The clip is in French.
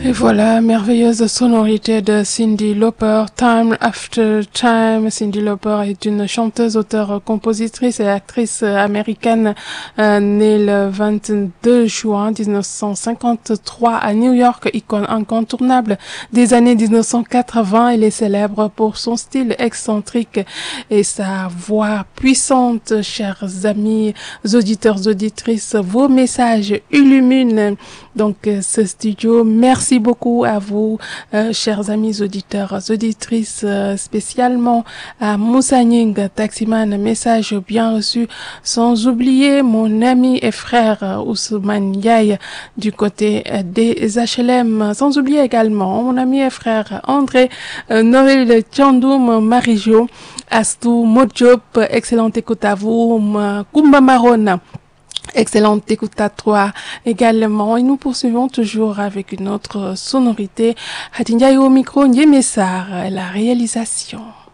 Et voilà, merveilleuse sonorité de Cyndi Lauper, Time After Time. Cyndi Lauper est une chanteuse, auteure, compositrice et actrice américaine née le 22 juin 1953 à New York, icône incontournable des années 1980. Elle est célèbre pour son style excentrique et sa voix puissante. Chers amis, auditeurs, auditrices, vos messages illuminent donc ce studio. Merci beaucoup à vous, chers amis auditeurs, auditrices, spécialement à Moussa Nying, taximan, message bien reçu, sans oublier mon ami et frère Ousmane Yaye du côté des HLM, sans oublier également mon ami et frère André Noël Tchandoum, Marie-Jo, Astou Modjob, excellente écoute à vous, Kumba Marona. Excellente écoute à toi également. Et nous poursuivons toujours avec une autre sonorité. Hatinjaï au micro, Ndiemessar, la réalisation.